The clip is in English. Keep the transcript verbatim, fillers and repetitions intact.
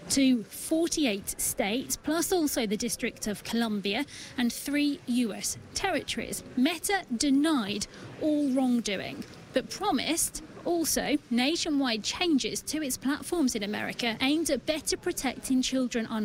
to forty-eight states, plus also the District of Columbia and three U S territories. Meta denied all wrongdoing, but promised also nationwide changes to its platforms in America aimed at better protecting children on